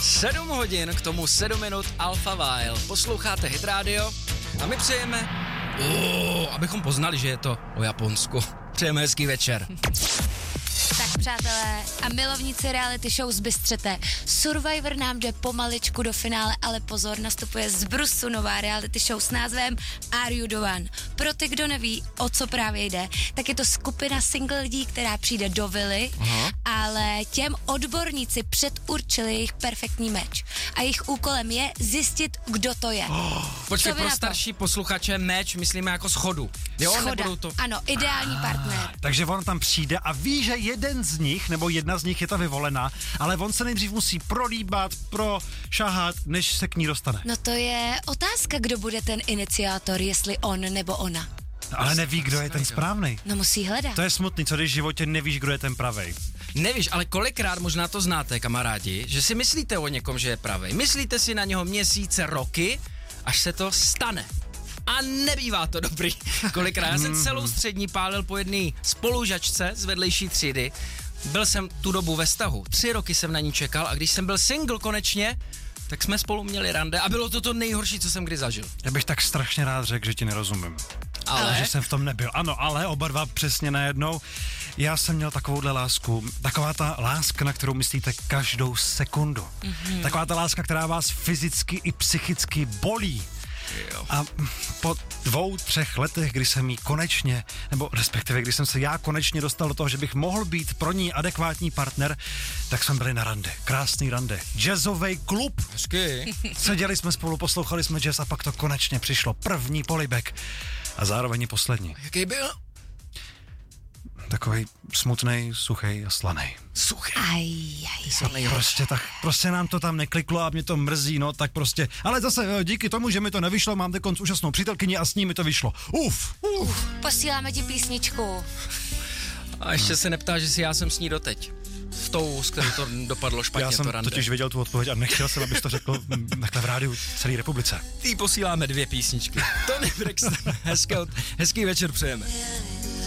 7 hodin, k tomu 7 minut Alpha While. Posloucháte Hit Radio a my přejeme, abychom poznali, že je to o Japonsku. Přejeme hezký večer. Tak přátelé a milovníci reality show zbystřete. Survivor nám jde pomaličku do finále, ale pozor, nastupuje z brusu nová reality show s názvem Are You The One. Pro ty, kdo neví, o co právě jde, tak je to skupina single lidí, která přijde do vily, ale těm odborníci předurčili jejich perfektní meč. A jejich úkolem je zjistit, kdo to je. Počkej, pro starší posluchače meč myslíme jako schodu. Jo, Schoda, to... ano, ideální partner. Takže on tam přijde a ví, že jeden z nich, nebo jedna z nich je ta vyvolená, ale on se nejdřív musí prolíbat, prošahat, než se k ní dostane. No to je otázka, kdo bude ten iniciátor, jestli on nebo ona. Ale neví, kdo je ten správnej. No musí hledat. To je smutný, co když v životě nevíš, kdo je ten pravej. Nevíš, ale kolikrát možná to znáte, kamarádi, že si myslíte o někom, že je pravej. Myslíte si na něho měsíce, roky, až se to stane. A nebývá to dobrý. Kolikrát já jsem celou střední pálil po jedné spolužačce z vedlejší třídy. Byl jsem tu dobu ve vztahu. 3 roky jsem na ní čekal a když jsem byl single konečně, tak jsme spolu měli rande a bylo to nejhorší, co jsem kdy zažil. Já bych tak strašně rád řekl, že ti nerozumím. Ale? Že jsem v tom nebyl. Ano, ale oba dva přesně najednou. Já jsem měl takovouhle lásku, taková ta láska, na kterou myslíte každou sekundu. Taková ta láska, která vás fyzicky i psychicky bolí. Jo. A po 2-3 letech, kdy jsem jí konečně, nebo respektive když jsem se já konečně dostal do toho, že bych mohl být pro ní adekvátní partner, tak jsme byli na rande. Krásný rande. Jazzovej klub. Hezky. Seděli jsme spolu, poslouchali jsme jazz a pak to konečně přišlo. První polibek a zároveň i poslední. Jaký byl? Takovej smutnej, suchej a slanej. Suchý. Prostě nám to tam nekliklo a mě to mrzí, no, tak prostě. Ale zase díky tomu, že mi to nevyšlo, mám dokonce úžasnou přítelkyni a s ní mi to vyšlo. Uf. Posíláme ti písničku. A ještě se neptá, že si já jsem s ní doteď. S tou, s kterou to dopadlo špatně, Já jsem to rande. totiž věděl tu odpověď a nechtěl jsem, abys to řekl takhle v rádiu celé republice. Ty posíláme 2 písničky. To nebrexteme. Hezký večer přejeme.